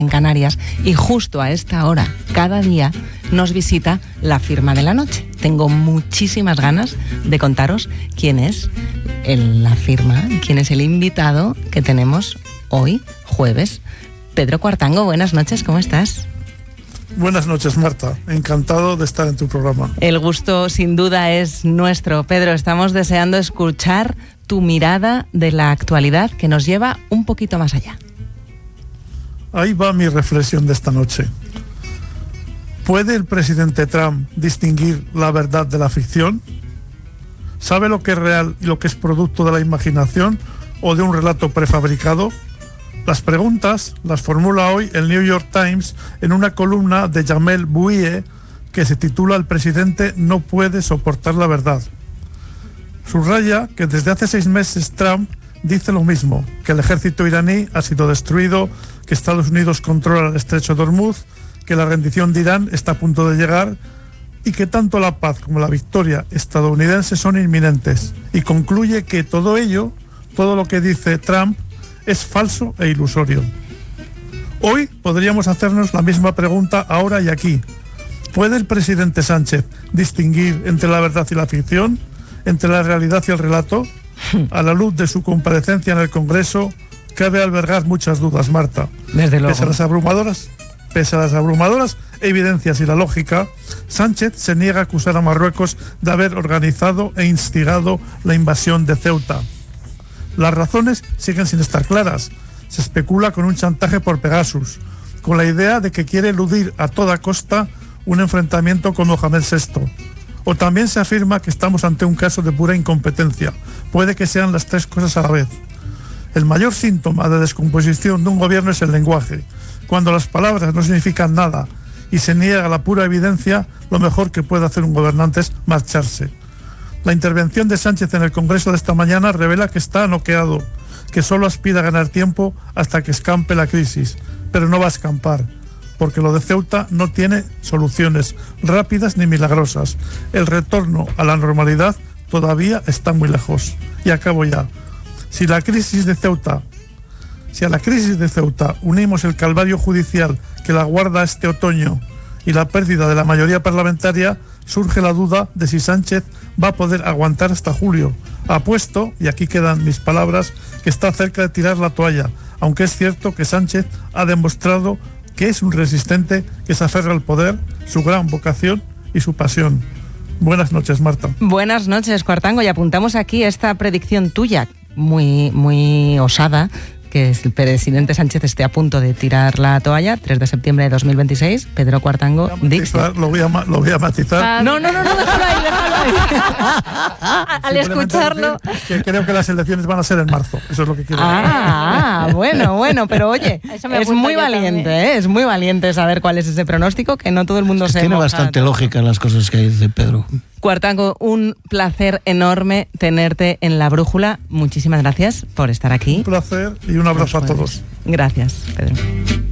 en Canarias, y justo a esta hora, cada día, nos visita la firma de la noche. Tengo muchísimas ganas de contaros quién es la firma, quién es el invitado que tenemos hoy, jueves. Pedro Cuartango, buenas noches, ¿cómo estás? Buenas noches, Marta. Encantado de estar en tu programa. El gusto, sin duda, es nuestro. Pedro, estamos deseando escuchar tu mirada de la actualidad que nos lleva un poquito más allá. Ahí va mi reflexión de esta noche. ¿Puede el presidente Trump distinguir la verdad de la ficción? ¿Sabe lo que es real y lo que es producto de la imaginación o de un relato prefabricado? Las preguntas las formula hoy el New York Times en una columna de Jamel Bouhier que se titula "El presidente no puede soportar la verdad". Subraya que desde hace 6 meses Trump dice lo mismo, que el ejército iraní ha sido destruido, que Estados Unidos controla el estrecho de Hormuz, que la rendición de Irán está a punto de llegar y que tanto la paz como la victoria estadounidense son inminentes. Y concluye que todo ello, todo lo que dice Trump, es falso e ilusorio. Hoy podríamos hacernos la misma pregunta ahora y aquí. ¿Puede el presidente Sánchez distinguir entre la verdad y la ficción? ¿Entre la realidad y el relato? A la luz de su comparecencia en el Congreso, cabe albergar muchas dudas, Marta. Desde luego. Pese a las abrumadoras evidencias y la lógica, Sánchez se niega a acusar a Marruecos de haber organizado e instigado la invasión de Ceuta. Las razones siguen sin estar claras. Se especula con un chantaje por Pegasus, con la idea de que quiere eludir a toda costa un enfrentamiento con Mohamed VI. O también se afirma que estamos ante un caso de pura incompetencia. Puede que sean las 3 cosas a la vez. El mayor síntoma de descomposición de un gobierno es el lenguaje. Cuando las palabras no significan nada y se niega la pura evidencia, lo mejor que puede hacer un gobernante es marcharse. La intervención de Sánchez en el Congreso de esta mañana revela que está noqueado, que solo aspira a ganar tiempo hasta que escampe la crisis, pero no va a escampar, porque lo de Ceuta no tiene soluciones rápidas ni milagrosas. El retorno a la normalidad todavía está muy lejos. Y acabo ya. Si a la crisis de Ceuta unimos el calvario judicial que la guarda este otoño y la pérdida de la mayoría parlamentaria, surge la duda de si Sánchez va a poder aguantar hasta julio. Apuesto, y aquí quedan mis palabras, que está cerca de tirar la toalla, aunque es cierto que Sánchez ha demostrado que es un resistente que se aferra al poder, su gran vocación y su pasión. Buenas noches, Marta. Buenas noches, Cuartango, y apuntamos aquí esta predicción tuya, muy osada, que el presidente Sánchez esté a punto de tirar la toalla. 3 de septiembre de 2026, Pedro Cuartango dice... Lo voy a matizar. No, déjalo ahí. Al escucharlo... Que creo que las elecciones van a ser en marzo. Eso es lo que quiero decir. Bueno, pero oye, es muy valiente, es muy valiente saber cuál es ese pronóstico, que no todo el mundo se tiene moja. Bastante lógica las cosas que dice Pedro. Cuartango, un placer enorme tenerte en La Brújula. Muchísimas gracias por estar aquí. Un placer y un abrazo a todos. Gracias, Pedro.